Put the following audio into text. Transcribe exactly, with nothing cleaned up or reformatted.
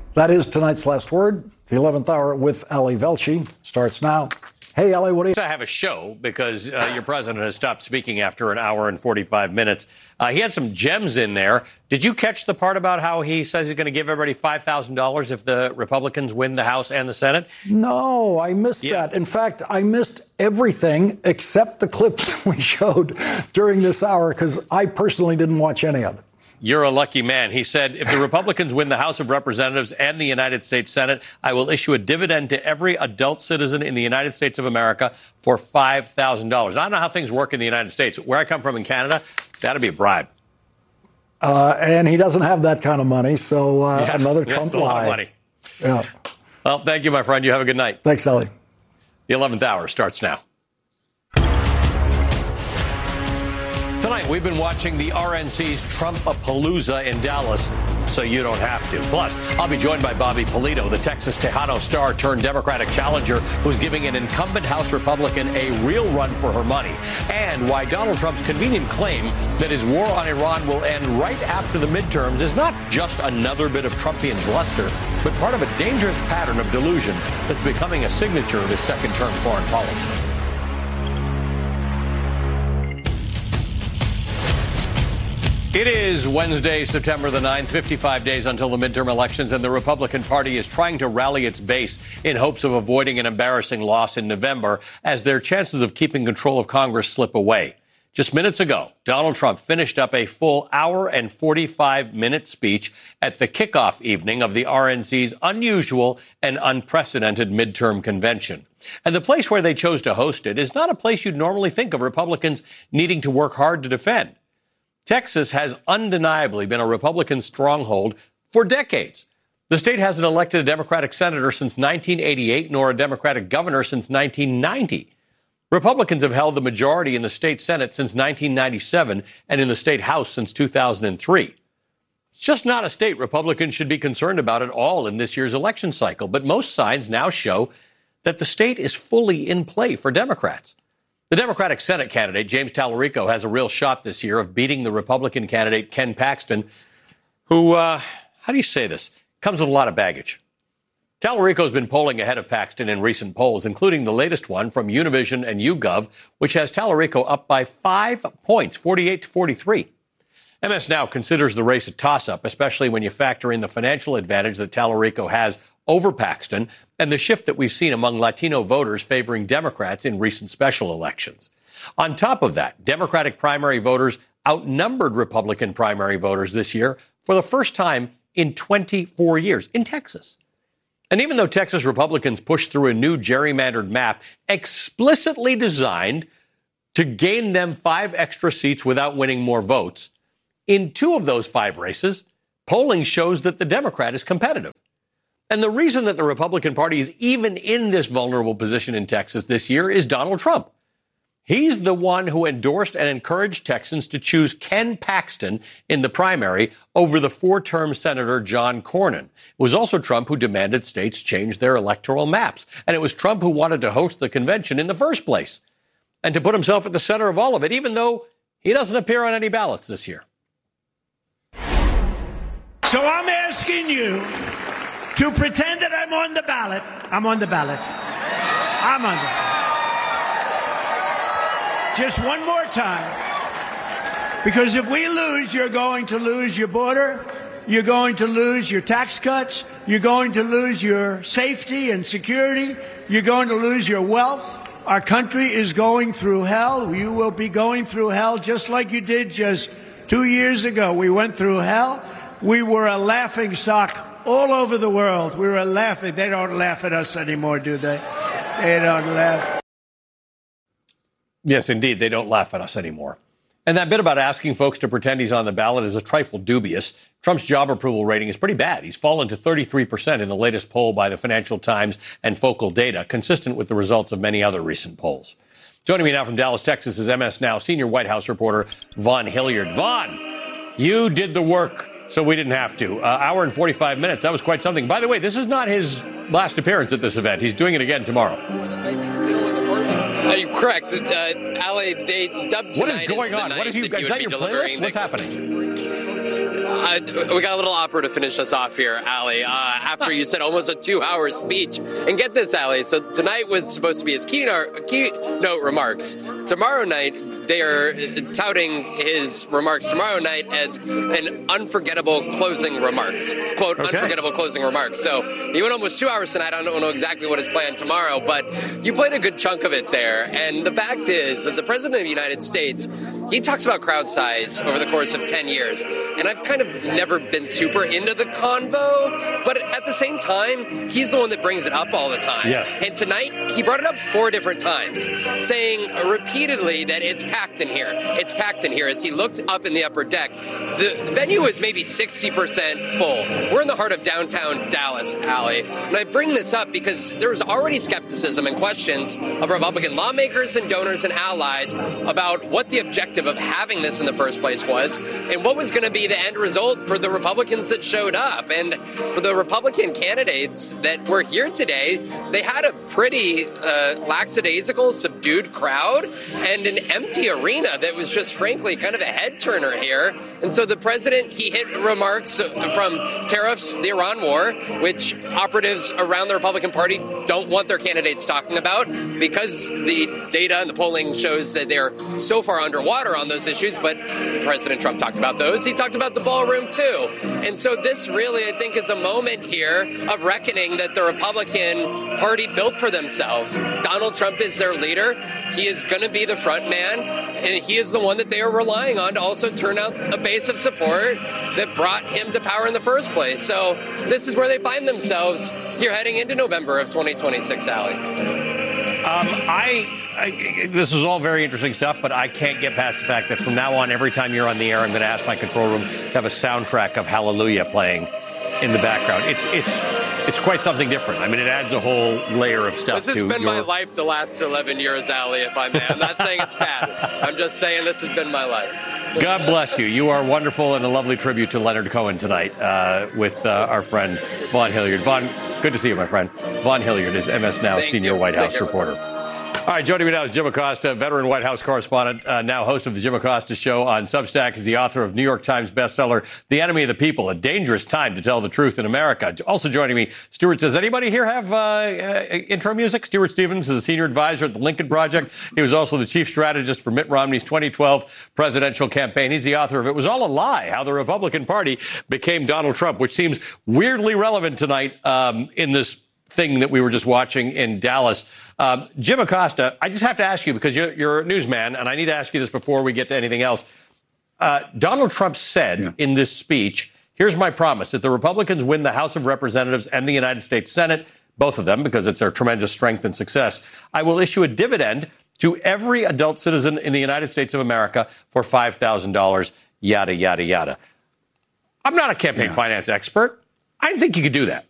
That is tonight's Last Word. The eleventh hour with Ali Velshi starts now. Hey, Ali, what do you... I have a show because uh, your president has stopped speaking after an hour and forty-five minutes. Uh, he had some gems in there. Did you catch the part about how he says he's going to give everybody five thousand dollars if the Republicans win the House and the Senate? No, I missed yeah. that. In fact, I missed everything except the clips we showed during this hour because I personally didn't watch any of it. You're a lucky man. He said, if the Republicans win the House of Representatives and the United States Senate, I will issue a dividend to every adult citizen in the United States of America for five thousand dollars. I don't know how things work in the United States. Where I come from in Canada, that'd be a bribe. Uh, and he doesn't have that kind of money, so uh, yeah, another Trump that's a lie. lot of money. Yeah. Well, thank you, my friend. You have a good night. Thanks, Ellie. The eleventh hour starts now. Tonight, we've been watching the R N C's Trump-a-palooza in Dallas, so you don't have to. Plus, I'll be joined by Bobby Polito, the Texas Tejano star turned Democratic challenger who's giving an incumbent House Republican a real run for her money, and why Donald Trump's convenient claim that his war on Iran will end right after the midterms is not just another bit of Trumpian bluster, but part of a dangerous pattern of delusion that's becoming a signature of his second-term foreign policy. It is Wednesday, September the ninth, fifty-five days until the midterm elections, and the Republican Party is trying to rally its base in hopes of avoiding an embarrassing loss in November as their chances of keeping control of Congress slip away. Just minutes ago, Donald Trump finished up a full hour and forty-five minute speech at the kickoff evening of the R N C's unusual and unprecedented midterm convention. And the place where they chose to host it is not a place you'd normally think of Republicans needing to work hard to defend. Texas has undeniably been a Republican stronghold for decades. The state hasn't elected a Democratic senator since nineteen eighty-eight, nor a Democratic governor since nineteen ninety. Republicans have held the majority in the state Senate since nineteen ninety-seven and in the state House since two thousand three. It's just not a state Republicans should be concerned about at all in this year's election cycle, but most signs now show that the state is fully in play for Democrats. The Democratic Senate candidate, James Talarico, has a real shot this year of beating the Republican candidate, Ken Paxton, who, uh, how do you say this, comes with a lot of baggage. Talarico has been polling ahead of Paxton in recent polls, including the latest one from Univision and YouGov, which has Talarico up by five points, forty-eight to forty-three. M S Now considers the race a toss-up, especially when you factor in the financial advantage that Talarico has over Paxton and the shift that we've seen among Latino voters favoring Democrats in recent special elections. On top of that, Democratic primary voters outnumbered Republican primary voters this year for the first time in twenty-four years in Texas. And even though Texas Republicans pushed through a new gerrymandered map explicitly designed to gain them five extra seats without winning more votes, in two of those five races, polling shows that the Democrat is competitive. And the reason that the Republican Party is even in this vulnerable position in Texas this year is Donald Trump. He's the one who endorsed and encouraged Texans to choose Ken Paxton in the primary over the four-term Senator John Cornyn. It was also Trump who demanded states change their electoral maps. And it was Trump who wanted to host the convention in the first place and to put himself at the center of all of it, even though he doesn't appear on any ballots this year. So I'm asking you to pretend that I'm on the ballot. I'm on the ballot. I'm on the ballot. Just one more time. Because if we lose, you're going to lose your border. You're going to lose your tax cuts. You're going to lose your safety and security. You're going to lose your wealth. Our country is going through hell. You will be going through hell just like you did just two years ago. We went through hell. We were a laughing stock all over the world. We were laughing. They don't laugh at us anymore, do they? They don't laugh. Yes, indeed. They don't laugh at us anymore. And that bit about asking folks to pretend he's on the ballot is a trifle dubious. Trump's job approval rating is pretty bad. He's fallen to thirty-three percent in the latest poll by the Financial Times and Focal Data, consistent with the results of many other recent polls. Joining me now from Dallas, Texas is M S Now senior White House reporter Vaughn Hilliard. Vaughn, you did the work, so we didn't have to. Uh, hour and forty-five minutes. That was quite something. By the way, this is not his last appearance at this event. He's doing it again tomorrow. Uh, you're correct. Uh, Ali, they dubbed tonight What is going as on? the What is, you, that is that your playlist? What's the, happening? Uh, we got a little opera to finish us off here, Ali. Uh, after you said almost a two-hour speech. And get this, Ali. So tonight was supposed to be his keynote, keynote remarks. Tomorrow night, they are touting his remarks tomorrow night as an unforgettable closing remarks. Quote, okay. Unforgettable closing remarks. So he went almost two hours tonight. I don't know exactly what his plan tomorrow, but you played a good chunk of it there. And the fact is that the President of the United States, he talks about crowd size over the course of ten years. And I've kind of never been super into the convo, but at the same time, he's the one that brings it up all the time. Yes. And tonight, he brought it up four different times, saying repeatedly that it's packed in here. It's packed in here. As he looked up in the upper deck, the venue is maybe sixty percent full. We're in the heart of downtown Dallas, Ali. And I bring this up because there was already skepticism and questions of Republican lawmakers and donors and allies about what the objective of having this in the first place was and what was going to be the end result for the Republicans that showed up. And for the Republican candidates that were here today, they had a pretty uh, lackadaisical, subdued crowd and an empty arena that was just frankly kind of a head turner here. And so the president, he hit remarks from tariffs, the Iran war, which operatives around the Republican Party don't want their candidates talking about because the data and the polling shows that they're so far underwater on those issues. But President Trump talked about those. He talked about the ballroom too. And so this really, I think, is a moment here of reckoning that the Republican Party built for themselves. Donald Trump is their leader. He is going to be the front man, and he is the one that they are relying on to also turn out a base of support that brought him to power in the first place. So this is where they find themselves here heading into November of twenty twenty-six, Ali. Um, I, I, this is all very interesting stuff, but I can't get past the fact that from now on, every time you're on the air, I'm going to ask my control room to have a soundtrack of Hallelujah playing in the background. It's it's it's quite something different. I mean, it adds a whole layer of stuff. This has to been your... my life the last eleven years, Ali, if I may. I'm not saying it's bad. I'm just saying this has been my life. God bless you. You are wonderful, and a lovely tribute to Leonard Cohen tonight uh, with uh, our friend Vaughn Hilliard. Vaughn, good to see you, my friend. Vaughn Hilliard is M S Now Thank senior you. White Take House care. reporter. All right, joining me now is Jim Acosta, veteran White House correspondent, uh, now host of the Jim Acosta Show on Substack. Is the author of New York Times bestseller, The Enemy of the People, A Dangerous Time to Tell the Truth in America. Also joining me, Stuart, does anybody here have uh, uh, intro music? Stuart Stevens is a senior advisor at the Lincoln Project. He was also the chief strategist for Mitt Romney's twenty twelve presidential campaign. He's the author of It Was All a Lie, How the Republican Party Became Donald Trump, which seems weirdly relevant tonight um, in this thing that we were just watching in Dallas. Um, Jim Acosta, I just have to ask you, because you're, you're a newsman, and I need to ask you this before we get to anything else. Uh, Donald Trump said yeah. in this speech, here's my promise, if the Republicans win the House of Representatives and the United States Senate, both of them, because it's their tremendous strength and success, I will issue a dividend to every adult citizen in the United States of America for five thousand dollars, yada, yada, yada. I'm not a campaign yeah. finance expert. I didn't think you could do that.